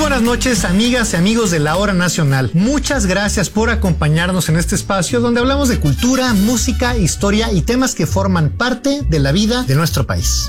buenas noches, amigas y amigos de La Hora Nacional. Muchas gracias por acompañarnos en este espacio donde hablamos de cultura, música, historia y temas que forman parte de la vida de nuestro país.